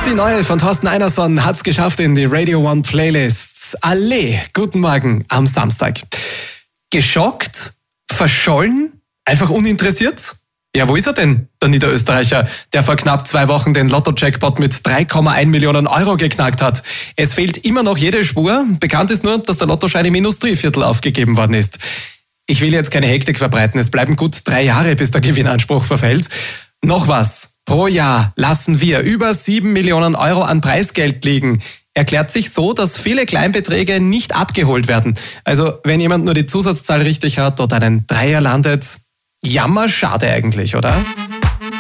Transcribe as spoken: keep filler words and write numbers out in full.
Die neue von Thorsten Einerson hat's geschafft in die Radio One Playlists. Alle, guten Morgen am Samstag. Geschockt? Verschollen? Einfach uninteressiert? Ja, wo ist er denn, der Niederösterreicher, der vor knapp zwei Wochen den Lotto-Jackpot mit drei Komma eins Millionen Euro geknackt hat? Es fehlt immer noch jede Spur. Bekannt ist nur, dass der Lottoschein im Industrieviertel aufgegeben worden ist. Ich will jetzt keine Hektik verbreiten. Es bleiben gut drei Jahre, bis der Gewinnanspruch verfällt. Noch was. Pro Jahr lassen wir über sieben Millionen Euro an Preisgeld liegen. Erklärt sich so, dass viele Kleinbeträge nicht abgeholt werden. Also wenn jemand nur die Zusatzzahl richtig hat oder einen Dreier landet, jammer schade eigentlich, oder?